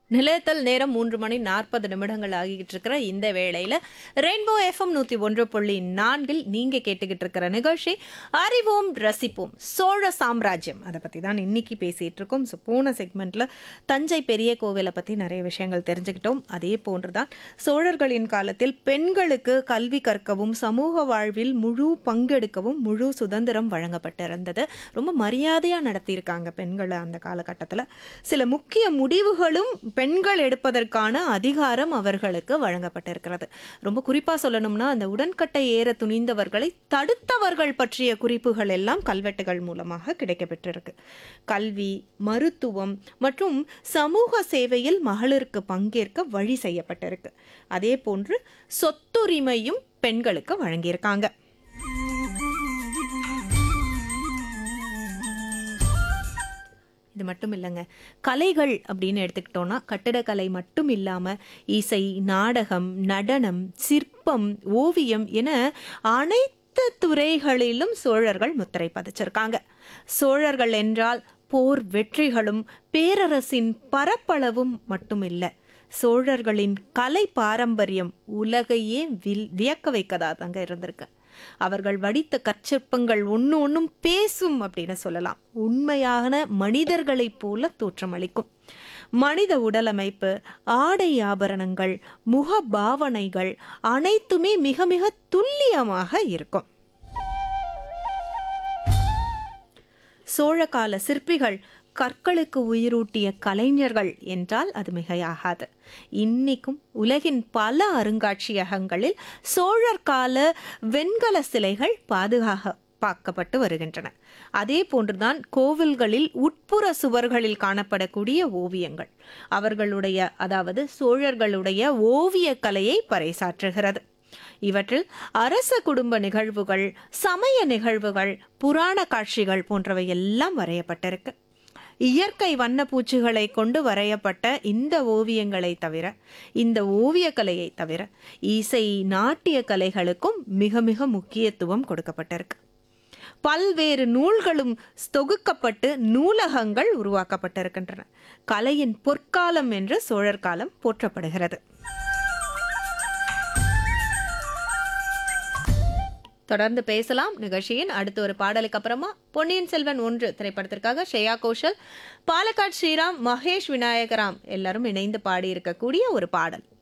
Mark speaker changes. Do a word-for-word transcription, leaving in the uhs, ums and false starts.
Speaker 1: நிலையத்தில் நேரம் மூன்று மணி நாற்பது நிமிடங்கள் ஆகிட்டு இருக்கிற இந்த வேளையில ரெயின்போ எஃப்எம் நூத்தி ஒன்று புள்ளி நான்கில் நீங்க கேட்டுக்கிட்டு இருக்கிற நிகழ்ச்சி அறிவோம் ரசிப்போம் சோழ சாம்ராஜ்யம். அதை பத்தி தான் இன்னைக்கு பேசிட்டு இருக்கோம். ஸோ போன செக்மெண்ட்ல தஞ்சை பெரிய கோவிலை பத்தி நிறைய விஷயங்கள் தெரிஞ்சுக்கிட்டோம். அதே போன்றுதான் சோழர்களின் காலத்தில் பெண்களுக்கு கல்வி கற்கவும் சமூக வாழ்வில் முழு பங்கெடுக்கவும் முழு சுதந்திரம் வழங்கப்பட்டிருந்தது. ரொம்ப மரியாதையா நடத்தியிருக்காங்க பெண்களை அந்த காலகட்டத்தில். சில முக்கிய முடிவுகளும் பெண்கள் எடுப்பதற்கான அதிகாரம் அவர்களுக்கு வழங்கப்பட்டிருக்கிறது. ரொம்ப குறிப்பா சொல்லணும்னா அந்த உடன்கட்டை ஏற துணிந்தவர்களை தடுத்தவர்கள் பற்றிய குறிப்புகள் எல்லாம் கல்வெட்டுகள் மூலமாக கிடைக்கப்பெற்றிருக்கு. கல்வி, மருத்துவம் மற்றும் சமூக சேவையில் மகளிருக்கு பங்கேற்க வழி செய்யப்பட்டிருக்கு. அதே போன்று சொத்துரிமையும் பெண்களுக்கு வழங்கியிருக்காங்க. இது மட்டும் இல்லைங்க, கலைகள் அப்படின்னு எடுத்துக்கிட்டோம்னா கட்டிடக்கலை மட்டும் இல்லாமல் இசை, நாடகம், நடனம், சிற்பம், ஓவியம் என அனைத்து துறைகளிலும் சோழர்கள் முத்திரை பதிச்சிருக்காங்க. சோழர்கள் என்றால் போர் வெற்றிகளும் பேரரசின் பரப்பளவும் மட்டும் இல்லை, சோழர்களின் கலை பாரம்பரியம் உலகையே வில் வியக்க வைக்கதா தாங்க இருந்திருக்கு. அவர்கள் வடித்த கற்சிற்பங்கள் ஒன்று ஒன்றும் பேசும் அப்படின்னு சொல்லலாம். உண்மையான மனிதர்களைப் போல தோற்றமளிக்கும். மனித உடலமைப்பு, ஆடை ஆபரணங்கள், முக பாவனைகள் அனைத்துமே மிக மிக துல்லியமாக இருக்கும். சோழகால சிற்பிகள் கற்களுக்கு உயிரூட்டிய கலைஞர்கள் என்றால் அது மிகையாகாது. இன்னைக்கும் உலகின் பல அருங்காட்சியகங்களில் சோழர் கால வெண்கல சிலைகள் பாதுகாக்க பார்க்கப்பட்டு வருகின்றன. அதே போன்றுதான் கோவில்களில் உட்புற சுவர்களில் காணப்படக்கூடிய ஓவியங்கள் அவர்களுடைய அதாவது சோழர்களுடைய ஓவிய கலையை பறைசாற்றுகிறது. இவற்றில் அரச குடும்ப நிகழ்வுகள், சமய நிகழ்வுகள், புராண காட்சிகள் போன்றவை எல்லாம் வரையப்பட்டிருக்கு. இயற்கை வண்ணப்பூச்சிகளை கொண்டு வரையப்பட்ட இந்த ஓவியங்களை தவிர இந்த ஓவியக்கலையை தவிர இசை, நாட்டிய கலைகளுக்கும் மிக மிக முக்கியத்துவம் கொடுக்கப்பட்டிருக்கு. பல்வேறு நூல்களும் தொகுக்கப்பட்டு நூலகங்கள் உருவாக்கப்பட்டிருக்கின்றன. கலையின் பொற்காலம் என்று சோழர் காலம் போற்றப்படுகிறது. தொடர்ந்து பேசலாம். நிகழ்ச்சியின் அடுத்த ஒரு பாடலுக்கு அப்புறமா பொன்னியின் செல்வன் ஒன்று திரைப்படத்திற்காக ஸ்ரேயா கோஷல், பாலக்காட் ஸ்ரீராம், மகேஷ் விநாயகராம் எல்லாரும் இணைந்து பாடியிருக்கக்கூடிய ஒரு பாடல்.